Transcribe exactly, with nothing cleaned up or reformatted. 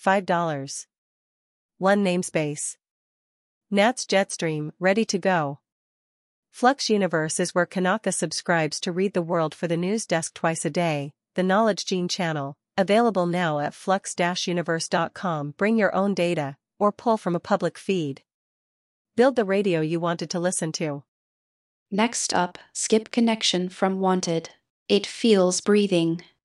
five dollars. one namespace. Nats Jetstream, ready to go. Flux Universe is where Kanaka subscribes to read the world for the news desk twice a day, the Knowledge Gene channel, available now at flux dash universe dot com. Bring your own data, or pull from a public feed. Build the radio you wanted to listen to. Next up, skip connection from wanted. It feels breathing.